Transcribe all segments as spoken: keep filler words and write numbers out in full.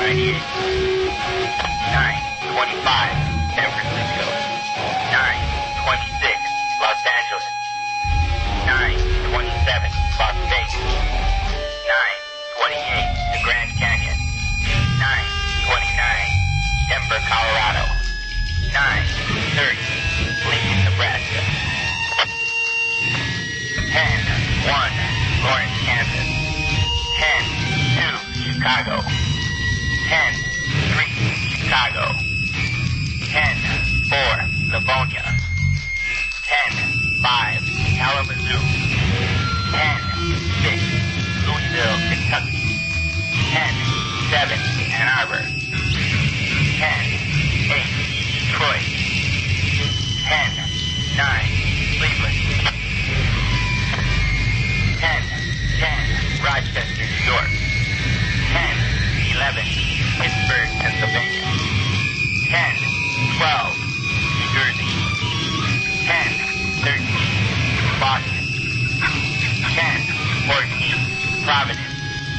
ninety-eight. nine twenty-five, San Francisco. nine twenty-six, Los Angeles. nine twenty-seven, Las Vegas. nine twenty-eight, the Grand Canyon. nine twenty-nine, Denver, Colorado. nine thirty, Lincoln, Nebraska. ten one, Lawrence, Kansas. ten two, Chicago. ten three, Chicago. ten four, Livonia. ten five, Kalamazoo. ten six, Louisville, Kentucky. ten seven, Ann Arbor. ten eight, Detroit. ten nine, Cleveland. ten ten, Rochester, New York. ten eleven, Pittsburgh, Pennsylvania. ten twelve, New Jersey. ten thirteen, Boston. ten fourteen, Providence.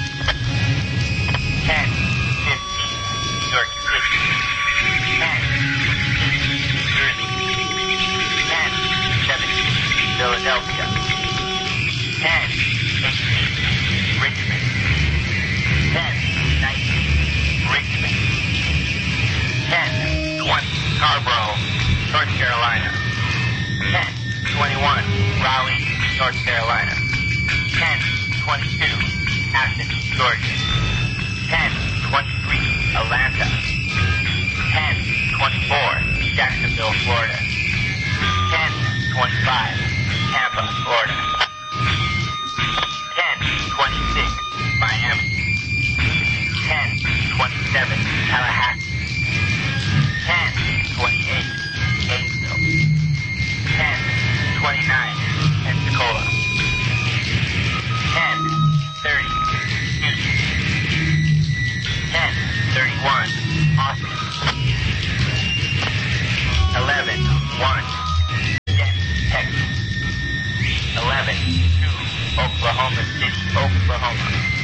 ten fifteen, New York City. ten sixteen, New Jersey. ten seventeen, Philadelphia. ten eighteen, Richmond. ten nineteen, Richmond. ten twenty, Scarborough, North Carolina. ten twenty-one, Raleigh, North Carolina. ten twenty-two, Athens, Georgia. ten twenty-three, Atlanta. ten twenty-four, Jacksonville, Florida. ten twenty-five, Tampa, Florida. ten twenty-six, Miami. ten twenty-seven, Tallahassee. ten twenty-eight, Gainesville. ten twenty-nine, Pensacola. ten thirty, Houston. ten thirty-one, Austin. eleven one, Denton, Texas. eleven two, Oklahoma City, Oklahoma.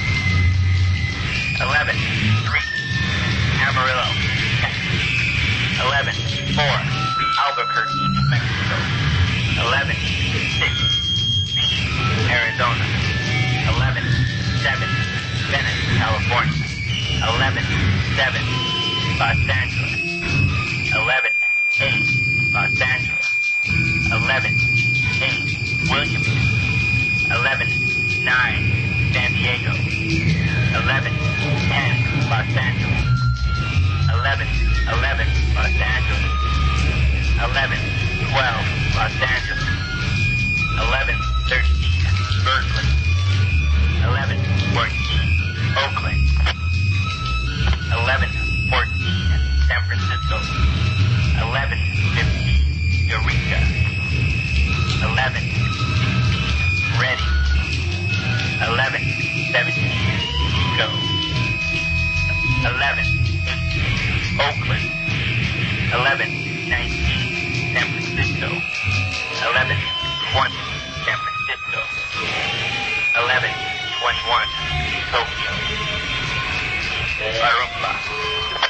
eleven three, Amarillo, Texas. eleven four, Albuquerque, New Mexico. eleven six, Phoenix, Arizona. eleven seven, Venice, California. eleven seven, Los Angeles. eleven eight, Los Angeles. eleven eight, Williamson. eleven nine, San Diego. eleven ten, Los Angeles. eleven eleven, Los Angeles. eleven twelve, Los Angeles.